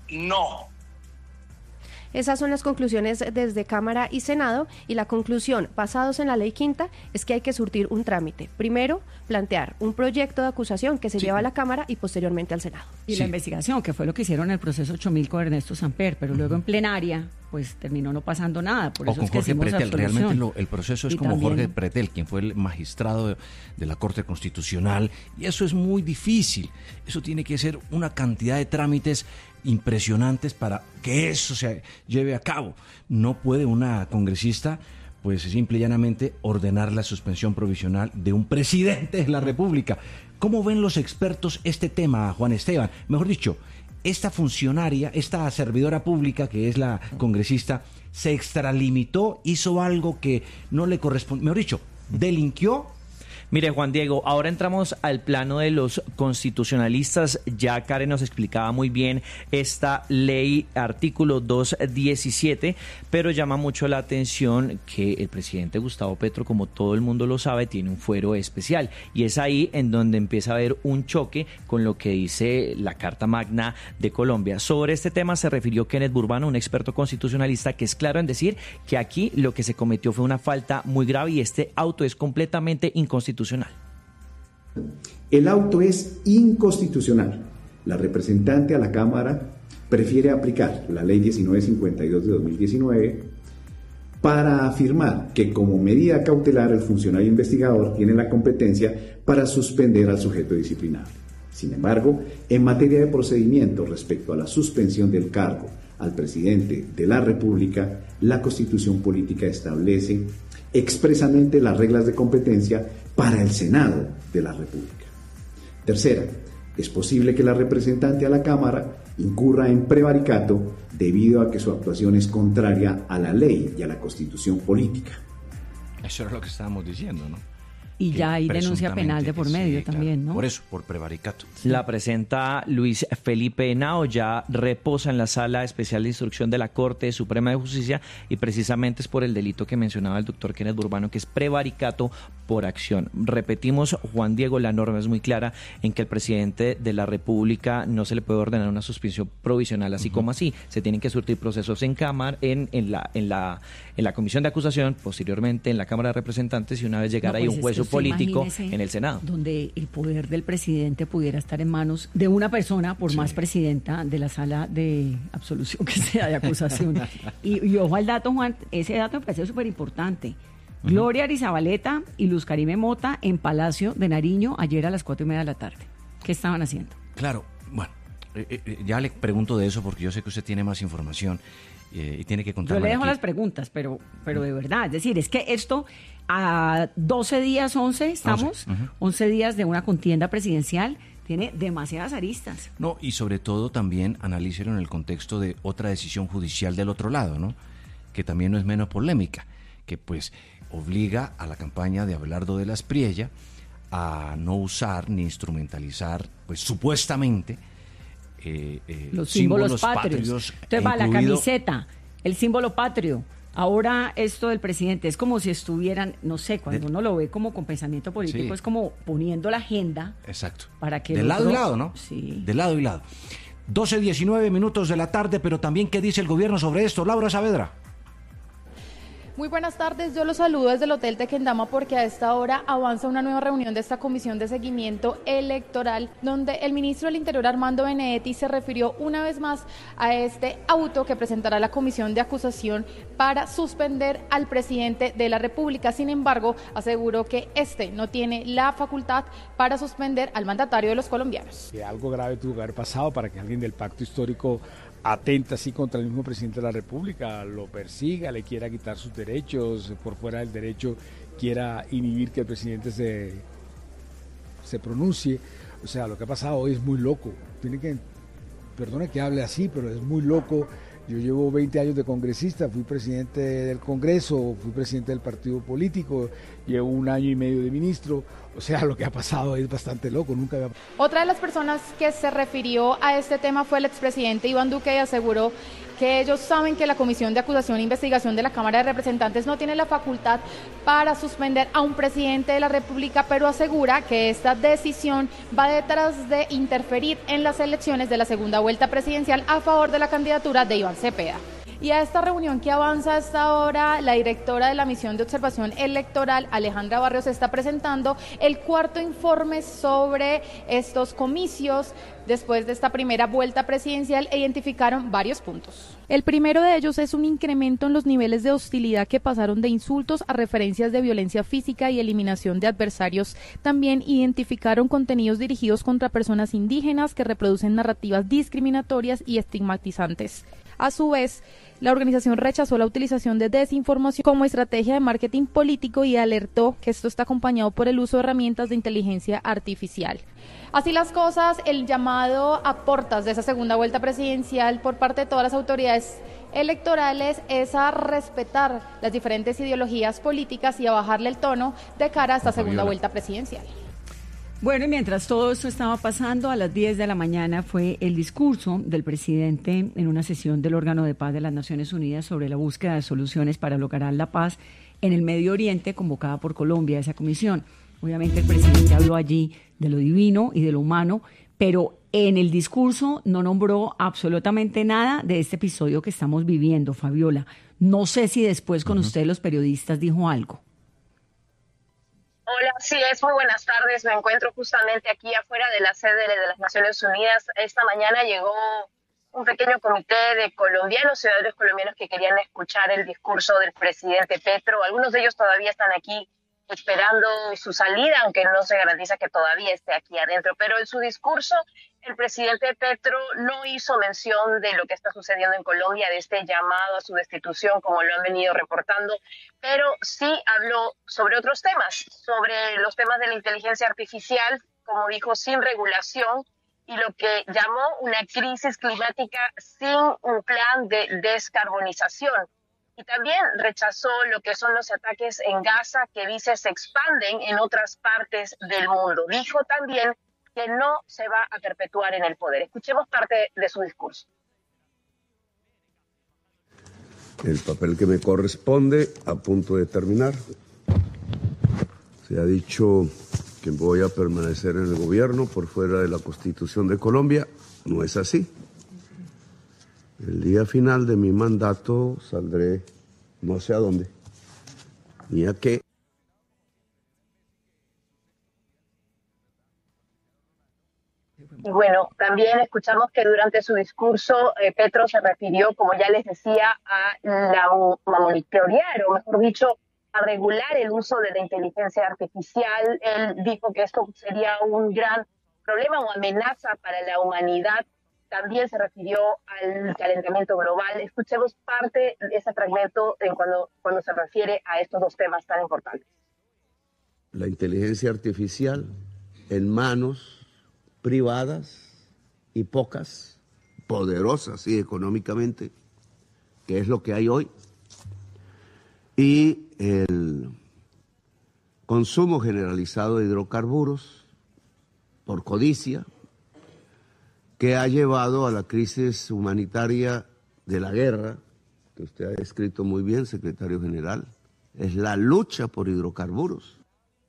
no. Esas son las conclusiones desde Cámara y Senado, y la conclusión, basados en la ley quinta, es que hay que surtir un trámite. Primero, plantear un proyecto de acusación que se lleva a la Cámara y posteriormente al Senado. Y la investigación, que fue lo que hicieron en el proceso 8000 con Ernesto Samper, pero luego en plenaria, pues terminó no pasando nada. Por eso con Jorge Pretel, realmente el proceso es como también... Jorge Pretel, quien fue el magistrado de la Corte Constitucional, y eso es muy difícil. Eso tiene que ser una cantidad de trámites impresionantes para que eso se lleve a cabo. No puede una congresista, pues simple y llanamente, ordenar la suspensión provisional de un presidente de la República. ¿Cómo ven los expertos este tema, Juan Esteban? Mejor dicho, esta funcionaria, esta servidora pública que es la congresista, se extralimitó, hizo algo que no le corresponde, mejor dicho, delinquió. Mire, Juan Diego, ahora entramos al plano de los constitucionalistas. Ya Karen nos explicaba muy bien esta ley, artículo 217, pero llama mucho la atención que el presidente Gustavo Petro, como todo el mundo lo sabe, tiene un fuero especial, y es ahí en donde empieza a haber un choque con lo que dice la Carta Magna de Colombia. Sobre este tema se refirió Kenneth Burbano, un experto constitucionalista, que es claro en decir que aquí lo que se cometió fue una falta muy grave y este auto es completamente inconstitucional. El auto es inconstitucional. La representante a la Cámara prefiere aplicar la Ley 1952 de 2019 para afirmar que como medida cautelar el funcionario investigador tiene la competencia para suspender al sujeto disciplinado. Sin embargo, en materia de procedimiento respecto a la suspensión del cargo al presidente de la República, la Constitución Política establece expresamente las reglas de competencia para el Senado de la República. Tercera, es posible que la representante a la Cámara incurra en prevaricato debido a que su actuación es contraria a la ley y a la Constitución Política. Eso era lo que estábamos diciendo, ¿no? Y ya hay denuncia penal de por medio también, ¿no? Por eso, por prevaricato. La presenta Luis Felipe Henao, ya reposa en la Sala Especial de Instrucción de la Corte Suprema de Justicia, y precisamente es por el delito que mencionaba el doctor Kenneth Burbano, que es prevaricato por acción. Repetimos, Juan Diego, la norma es muy clara en que el presidente de la República no se le puede ordenar una suspensión provisional así como así. Se tienen que surtir procesos en Cámara, en la Comisión de Acusación, posteriormente en la Cámara de Representantes, y una vez llegara ahí un juez político en el Senado. Donde el poder del presidente pudiera estar en manos de una persona, por más presidenta de la sala de absolución que sea, de acusación. y ojo al dato, Juan, ese dato me parece súper importante. Gloria Arizabaleta y Luz Karime Mota en Palacio de Nariño ayer a las 4:30 de la tarde. ¿Qué estaban haciendo? Claro, bueno, ya le pregunto de eso porque yo sé que usted tiene más información y tiene que contarme. Yo le dejo aquí las preguntas, pero de verdad, es decir, es que esto a 12 días, 11 estamos, 11 días de una contienda presidencial, tiene demasiadas aristas. No, y sobre todo también analícelo en el contexto de otra decisión judicial del otro lado, ¿no? Que también no es menos polémica, que pues obliga a la campaña de Abelardo de la Espriella a no usar ni instrumentalizar, pues supuestamente, los símbolos patrios. Entonces va la camiseta, el símbolo patrio. Ahora esto del presidente es como si estuvieran, no sé, cuando uno lo ve como con pensamiento político, es como poniendo la agenda. Exacto. Para que de lado y lado, ¿no? Sí. De lado y lado. 12:19 de la tarde, pero también, ¿qué dice el gobierno sobre esto? Laura Saavedra. Muy buenas tardes, yo los saludo desde el Hotel Tequendama porque a esta hora avanza una nueva reunión de esta Comisión de Seguimiento Electoral, donde el ministro del Interior, Armando Benedetti, se refirió una vez más a este auto que presentará la Comisión de Acusación para suspender al presidente de la República. Sin embargo, aseguró que este no tiene la facultad para suspender al mandatario de los colombianos. Que algo grave tuvo que haber pasado para que alguien del pacto histórico atenta así contra el mismo presidente de la República, lo persiga, le quiera quitar sus derechos, por fuera del derecho quiera inhibir que el presidente se pronuncie. O sea, lo que ha pasado hoy es muy loco. Perdone que hable así, pero es muy loco. Yo llevo 20 años de congresista, fui presidente del Congreso, fui presidente del partido político, llevo 1 año y medio de ministro. O sea, lo que ha pasado es bastante loco, nunca había... Otra de las personas que se refirió a este tema fue el expresidente Iván Duque y aseguró que ellos saben que la Comisión de Acusación e Investigación de la Cámara de Representantes no tiene la facultad para suspender a un presidente de la República, pero asegura que esta decisión va detrás de interferir en las elecciones de la segunda vuelta presidencial a favor de la candidatura de Iván Cepeda. Y a esta reunión que avanza hasta ahora, la directora de la Misión de Observación Electoral, Alejandra Barrios, está presentando el cuarto informe sobre estos comicios. Después de esta primera vuelta presidencial, identificaron varios puntos. El primero de ellos es un incremento en los niveles de hostilidad que pasaron de insultos a referencias de violencia física y eliminación de adversarios. También identificaron contenidos dirigidos contra personas indígenas que reproducen narrativas discriminatorias y estigmatizantes. A su vez, la organización rechazó la utilización de desinformación como estrategia de marketing político y alertó que esto está acompañado por el uso de herramientas de inteligencia artificial. Así las cosas, el llamado a portas de esa segunda vuelta presidencial por parte de todas las autoridades electorales es a respetar las diferentes ideologías políticas y a bajarle el tono de cara a esta segunda vuelta presidencial. Bueno, y mientras todo esto estaba pasando, a las 10 de la mañana fue el discurso del presidente en una sesión del órgano de paz de las Naciones Unidas sobre la búsqueda de soluciones para lograr la paz en el Medio Oriente, convocada por Colombia, esa comisión. Obviamente el presidente habló allí de lo divino y de lo humano, pero en el discurso no nombró absolutamente nada de este episodio que estamos viviendo, Fabiola. No sé si después con usted, los periodistas, dijo algo. Hola, sí es, muy buenas tardes. Me encuentro justamente aquí afuera de la sede de las Naciones Unidas. Esta mañana llegó un pequeño comité de colombianos, ciudadanos colombianos que querían escuchar el discurso del presidente Petro. Algunos de ellos todavía están aquí esperando su salida, aunque no se garantiza que todavía esté aquí adentro. Pero en su discurso, el presidente Petro no hizo mención de lo que está sucediendo en Colombia, de este llamado a su destitución, como lo han venido reportando, pero sí habló sobre otros temas, sobre los temas de la inteligencia artificial, como dijo, sin regulación, y lo que llamó una crisis climática sin un plan de descarbonización. Y también rechazó lo que son los ataques en Gaza, que dice se expanden en otras partes del mundo. Dijo también que no se va a perpetuar en el poder. Escuchemos parte de su discurso. El papel que me corresponde, a punto de terminar. Se ha dicho que voy a permanecer en el gobierno por fuera de la Constitución de Colombia. No es así. El día final de mi mandato saldré no sé a dónde, ni a qué. Y bueno, también escuchamos que durante su discurso Petro se refirió, como ya les decía, a monitorear, o mejor dicho, a regular el uso de la inteligencia artificial. Él dijo que esto sería un gran problema o amenaza para la humanidad. También se refirió al calentamiento global. Escuchemos parte de ese fragmento cuando se refiere a estos dos temas tan importantes. La inteligencia artificial en manos privadas y pocas, poderosas y económicamente, que es lo que hay hoy, y el consumo generalizado de hidrocarburos por codicia, que ha llevado a la crisis humanitaria de la guerra, que usted ha descrito muy bien, secretario general. Es la lucha por hidrocarburos.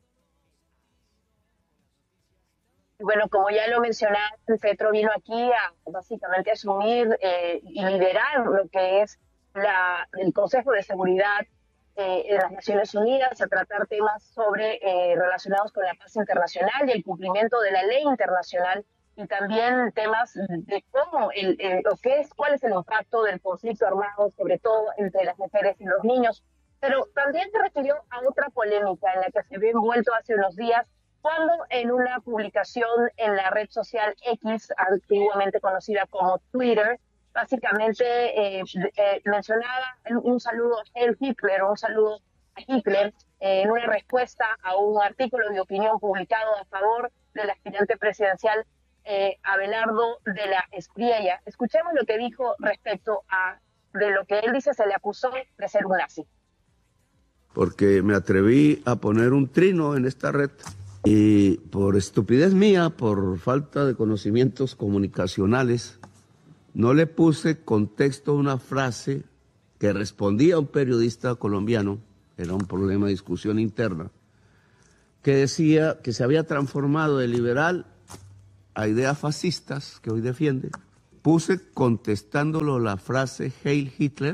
Bueno, como ya lo mencionaba, Petro vino aquí a básicamente asumir y liderar lo que es el Consejo de Seguridad de las Naciones Unidas, a tratar temas relacionados con la paz internacional y el cumplimiento de la ley internacional, y también temas de cómo cuál es el impacto del conflicto armado, sobre todo entre las mujeres y los niños. Pero también se refirió a otra polémica en la que se vio envuelto hace unos días, cuando en una publicación en la red social X, antiguamente conocida como Twitter, básicamente mencionaba un saludo a Heil Hitler, un saludo a Hitler, en una respuesta a un artículo de opinión publicado a favor del aspirante presidencial Abelardo de la Espriella. Escuchemos lo que dijo respecto de lo que él dice se le acusó de ser un nazi. Porque me atreví a poner un trino en esta red Y por estupidez mía, por falta de conocimientos comunicacionales, no le puse contexto a una frase que respondía a un periodista colombiano, era un problema de discusión interna, que decía que se había transformado de liberal a ideas fascistas que hoy defiende. Puse contestándolo la frase Heil Hitler.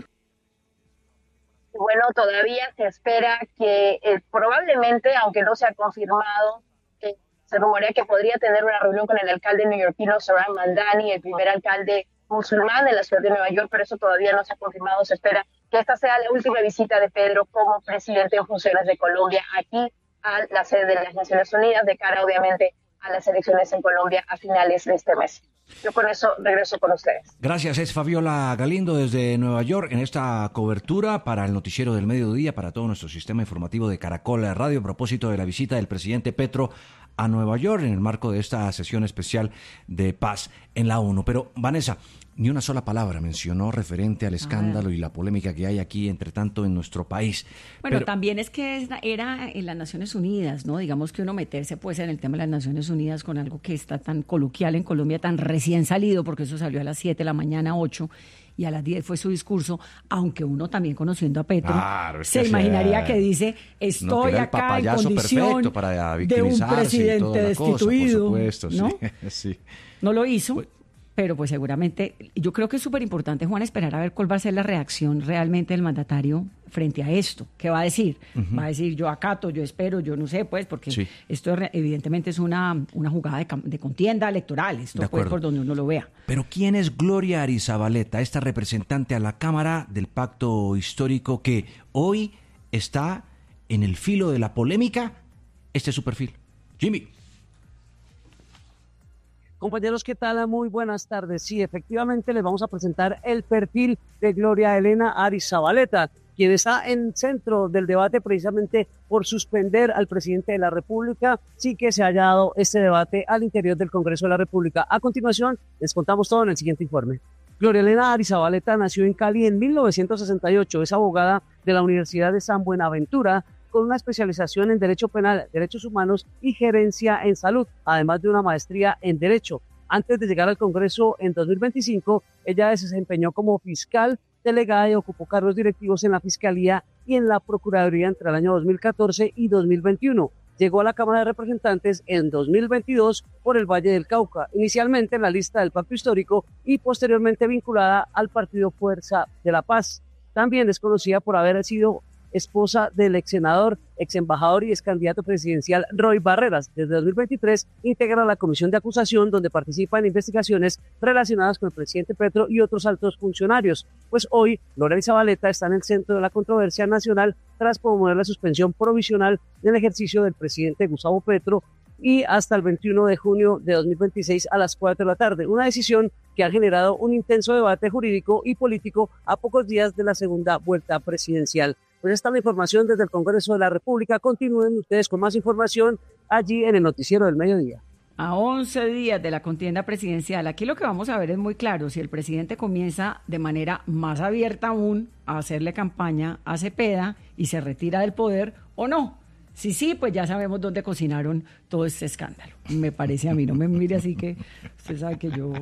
Bueno, todavía se espera que probablemente, aunque no se ha confirmado, se rumorea que podría tener una reunión con el alcalde neoyorquino Zohran Mamdani, el primer alcalde musulmán de la ciudad de Nueva York, pero eso todavía no se ha confirmado. Se espera que esta sea la última visita de Pedro como presidente en funciones de Colombia aquí a la sede de las Naciones Unidas, de cara obviamente a las elecciones en Colombia a finales de este mes. Yo con eso regreso con ustedes. Gracias, es Fabiola Galindo desde Nueva York en esta cobertura para el Noticiero del Mediodía, para todo nuestro sistema informativo de Caracol Radio a propósito de la visita del presidente Petro a Nueva York en el marco de esta sesión especial de paz en la ONU. Pero Vanessa, ni una sola palabra mencionó referente al escándalo y la polémica que hay aquí, entre tanto, en nuestro país. Bueno, también es que era en las Naciones Unidas, ¿no? Digamos que uno meterse pues en el tema de las Naciones Unidas con algo que está tan coloquial en Colombia, tan recién salido, porque eso salió a las 7 de la mañana, 8, y a las 10 fue su discurso, aunque uno también conociendo a Petro, se imaginaría que dice, estoy acá en condición de un presidente destituido, cosa, por supuesto, ¿no? Sí. No lo hizo. Pero pues seguramente, yo creo que es súper importante, Juan, esperar a ver cuál va a ser la reacción realmente del mandatario frente a esto. ¿Qué va a decir? Va a decir, yo acato, yo espero, yo no sé, pues, porque esto evidentemente es una jugada de contienda electoral, esto pues por donde uno lo vea. Pero ¿quién es Gloria Arizabaleta, esta representante a la Cámara del Pacto Histórico que hoy está en el filo de la polémica? Este es su perfil. Jimmy. Compañeros, ¿qué tal? Muy buenas tardes. Sí, efectivamente les vamos a presentar el perfil de Gloria Elena Arizabaleta, quien está en centro del debate precisamente por suspender al presidente de la República, sí que se haya dado este debate al interior del Congreso de la República. A continuación, les contamos todo en el siguiente informe. Gloria Elena Arizabaleta nació en Cali en 1968, es abogada de la Universidad de San Buenaventura, con una especialización en Derecho Penal, Derechos Humanos y Gerencia en Salud, además de una maestría en Derecho. Antes de llegar al Congreso en 2025, ella se desempeñó como fiscal delegada y ocupó cargos directivos en la Fiscalía y en la Procuraduría entre el año 2014 y 2021. Llegó a la Cámara de Representantes en 2022 por el Valle del Cauca, inicialmente en la lista del Pacto Histórico y posteriormente vinculada al Partido Fuerza de la Paz. También es conocida por haber sido esposa del ex senador, ex embajador y ex candidato presidencial Roy Barreras. Desde 2023 integra la comisión de acusación donde participa en investigaciones relacionadas con el presidente Petro y otros altos funcionarios. Pues hoy, Gloria Arizabaleta está en el centro de la controversia nacional tras promover la suspensión provisional del ejercicio del presidente Gustavo Petro y hasta el 21 de junio de 2026 a las 4 de la tarde. Una decisión que ha generado un intenso debate jurídico y político a pocos días de la segunda vuelta presidencial. Pues esta es la información desde el Congreso de la República. Continúen ustedes con más información allí en el Noticiero del Mediodía. A 11 días de la contienda presidencial, aquí lo que vamos a ver es muy claro, si el presidente comienza de manera más abierta aún a hacerle campaña a Cepeda y se retira del poder o no. Si sí, pues ya sabemos dónde cocinaron todo este escándalo. Me parece a mí, no me mire así que usted sabe que yo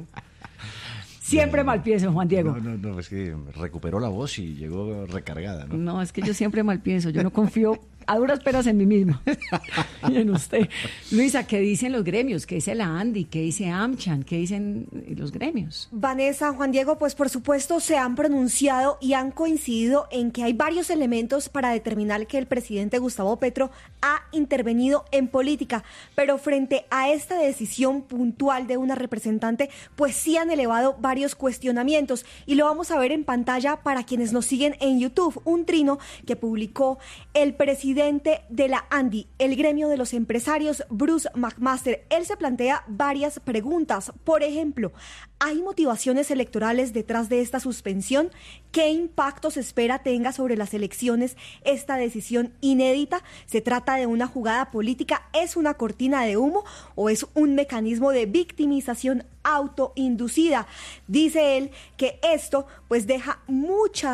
siempre mal pienso, Juan Diego. No, es que recuperó la voz y llegó recargada, ¿no? No, es que yo siempre mal pienso, yo no confío a duras penas en mí misma y en usted. Luisa, ¿qué dicen los gremios? ¿Qué dice la ANDI? ¿Qué dice AmCham? ¿Qué dicen los gremios? Vanessa, Juan Diego, pues por supuesto se han pronunciado y han coincidido en que hay varios elementos para determinar que el presidente Gustavo Petro ha intervenido en política, pero frente a esta decisión puntual de una representante, pues sí han elevado varios cuestionamientos y lo vamos a ver en pantalla para quienes nos siguen en YouTube, un trino que publicó el presidente de la ANDI, el gremio de los empresarios, Bruce McMaster. Él se plantea varias preguntas. Por ejemplo, ¿hay motivaciones electorales detrás de esta suspensión? ¿Qué impacto se espera tenga sobre las elecciones esta decisión inédita? ¿Se trata de una jugada política? ¿Es una cortina de humo o es un mecanismo de victimización autoinducida? Dice él que esto pues deja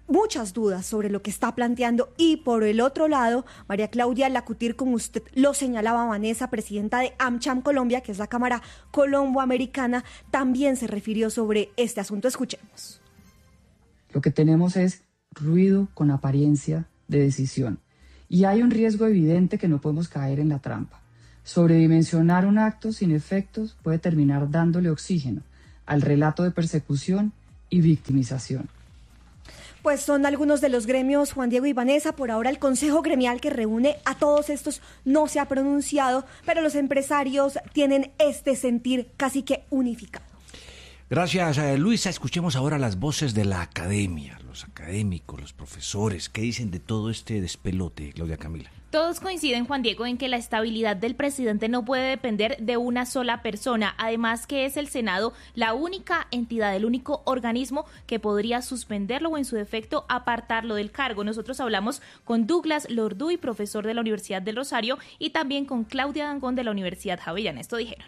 muchas dudas sobre lo que está planteando. Y por el otro lado, María Claudia Lacutir, como usted lo señalaba, Vanessa, presidenta de AmCham Colombia, que es la Cámara Colomboamericana, también se refirió sobre este asunto. Escuchemos. Lo que tenemos es ruido con apariencia de decisión. Y hay un riesgo evidente que no podemos caer en la trampa. Sobredimensionar un acto sin efectos puede terminar dándole oxígeno al relato de persecución y victimización. Pues son algunos de los gremios, Juan Diego y Vanessa. Por ahora el Consejo Gremial, que reúne a todos estos, no se ha pronunciado, pero los empresarios tienen este sentir casi que unificado. Gracias, Luisa. Escuchemos ahora las voces de la academia, los académicos, los profesores. ¿Qué dicen de todo este despelote, Claudia Camila? Todos coinciden, Juan Diego, en que la estabilidad del presidente no puede depender de una sola persona. Además que es el Senado la única entidad, el único organismo que podría suspenderlo o en su defecto apartarlo del cargo. Nosotros hablamos con Douglas Lorduy, profesor de la Universidad del Rosario, y también con Claudia Dangond de la Universidad Javeriana. Esto dijeron.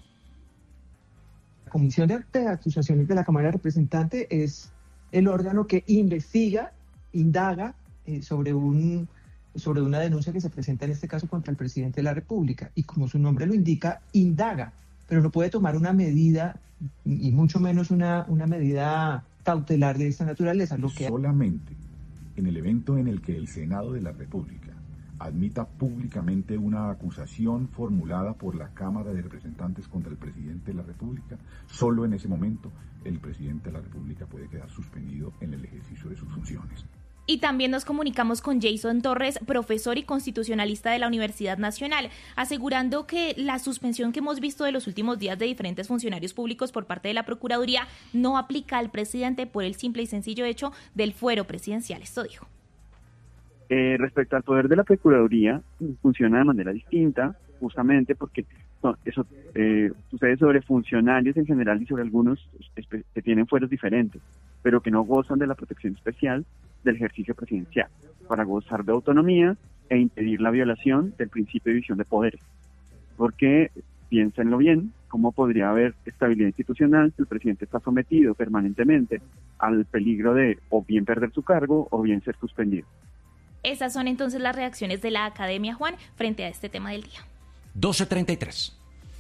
La Comisión de Acusaciones de la Cámara de Representantes es el órgano que investiga, indaga sobre una denuncia que se presenta en este caso contra el presidente de la República, y como su nombre lo indica, indaga, pero no puede tomar una medida, y mucho menos una medida cautelar de esta naturaleza. Solamente en el evento en el que el Senado de la República admita públicamente una acusación formulada por la Cámara de Representantes contra el presidente de la República, solo en ese momento el presidente de la República puede quedar suspendido en el ejercicio de sus funciones. Y también nos comunicamos con Jason Torres, profesor y constitucionalista de la Universidad Nacional, asegurando que la suspensión que hemos visto de los últimos días de diferentes funcionarios públicos por parte de la Procuraduría no aplica al presidente por el simple y sencillo hecho del fuero presidencial. Esto dijo. Respecto al poder de la Procuraduría, funciona de manera distinta, justamente porque eso sucede sobre funcionarios en general y sobre algunos que tienen fueros diferentes, pero que no gozan de la protección especial del ejercicio presidencial, para gozar de autonomía e impedir la violación del principio de división de poderes. Porque, piénsenlo bien, ¿cómo podría haber estabilidad institucional si el presidente está sometido permanentemente al peligro de o bien perder su cargo o bien ser suspendido? Esas son entonces las reacciones de la academia, Juan, frente a este tema del día. 12:33.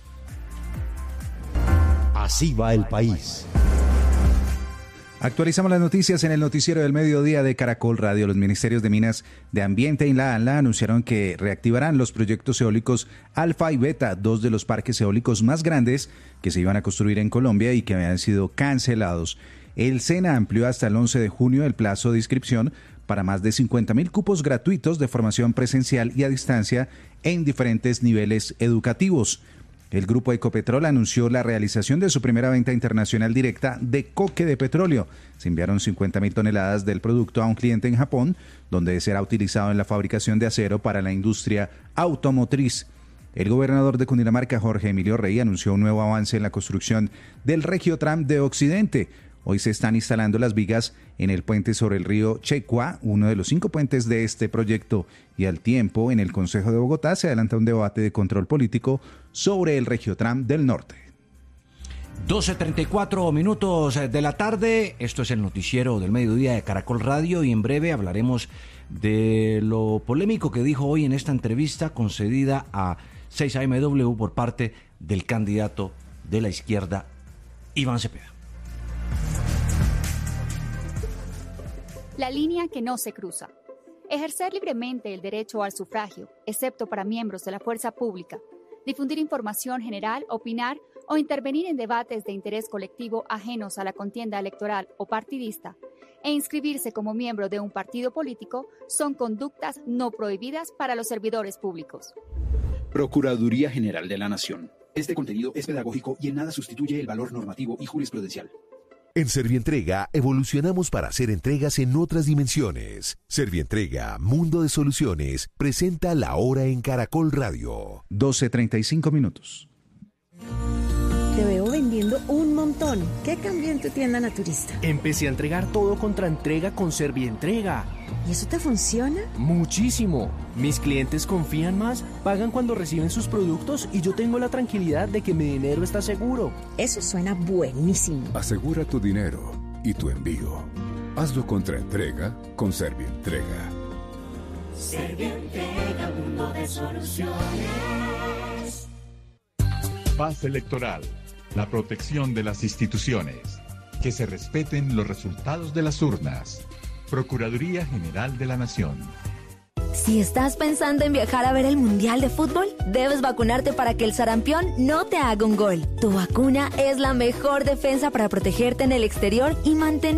Así va el país. Actualizamos las noticias en el noticiero del mediodía de Caracol Radio. Los ministerios de Minas de Ambiente y la ANLA anunciaron que reactivarán los proyectos eólicos Alfa y Beta, dos de los parques eólicos más grandes que se iban a construir en Colombia y que habían sido cancelados. El SENA amplió hasta el 11 de junio el plazo de inscripción para más de 50.000 cupos gratuitos de formación presencial y a distancia en diferentes niveles educativos. El grupo Ecopetrol anunció la realización de su primera venta internacional directa de coque de petróleo. Se enviaron 50.000 toneladas del producto a un cliente en Japón, donde será utilizado en la fabricación de acero para la industria automotriz. El gobernador de Cundinamarca, Jorge Emilio Rey, anunció un nuevo avance en la construcción del Regiotram de Occidente. Hoy se están instalando las vigas en el puente sobre el río Checua, uno de los 5 puentes de este proyecto, y al tiempo, en el Consejo de Bogotá se adelanta un debate de control político sobre el Regiotram del Norte. 12:34 de la tarde, esto es el noticiero del mediodía de Caracol Radio y en breve hablaremos de lo polémico que dijo hoy en esta entrevista concedida a 6AMW por parte del candidato de la izquierda, Iván Cepeda. La línea que no se cruza. Ejercer libremente el derecho al sufragio, excepto para miembros de la fuerza pública. Difundir información general, opinar o intervenir en debates de interés colectivo ajenos a la contienda electoral o partidista e inscribirse como miembro de un partido político son conductas no prohibidas para los servidores públicos. Procuraduría General de la Nación. Este contenido es pedagógico y en nada sustituye el valor normativo y jurisprudencial. En Servientrega evolucionamos para hacer entregas en otras dimensiones. Servientrega, Mundo de Soluciones, presenta La Hora en Caracol Radio. 12:35 minutos. Te veo vendiendo un montón. ¿Qué cambió en tu tienda naturista? Empecé a entregar todo contra entrega con Servientrega. ¿Y eso te funciona? Muchísimo. Mis clientes confían más, pagan cuando reciben sus productos y yo tengo la tranquilidad de que mi dinero está seguro. Eso suena buenísimo. Asegura tu dinero y tu envío. Hazlo contra entrega con Servientrega. Servientrega, mundo de soluciones. Paz electoral, la protección de las instituciones, que se respeten los resultados de las urnas. Procuraduría General de la Nación. Si estás pensando en viajar a ver el Mundial de Fútbol, debes vacunarte para que el sarampión no te haga un gol. Tu vacuna es la mejor defensa para protegerte en el exterior y mantener